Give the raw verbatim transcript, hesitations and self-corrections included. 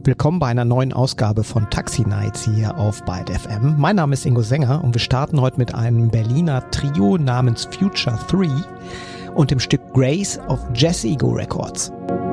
Willkommen bei einer neuen Ausgabe von Taxi Nights hier auf Byte F M. Mein Name ist Ingo Sänger und wir starten heute mit einem Berliner Trio namens Future drei und dem Stück Grace auf Jazz Ego Records.